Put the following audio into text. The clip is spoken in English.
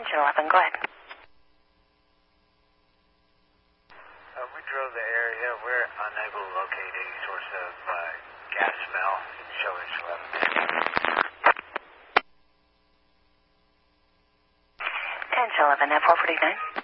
1011, go ahead. We drove the area. We're unable to locate any source of gas smell. Show us 11. 1011 at 449.